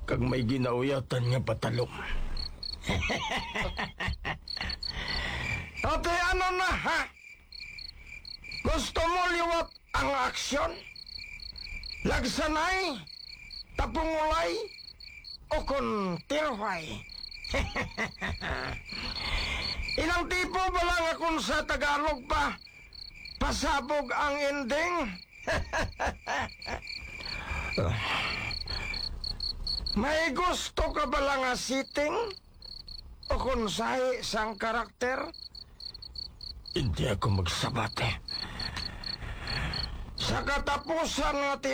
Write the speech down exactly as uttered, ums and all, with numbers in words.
kag may ginauyatan nga patalom. Ate, ano na ha? Gusto mo liwat ang aksyon? Lagsanay? Tapungulay? O kon tirway? Ilang tipo ba lang akong sa Tagalog pa? Pasabog ang ending? May gusto ka ba lang nga sitting? O kung sahi sang karakter? Hindi ako magsabate. Sa katapusan nga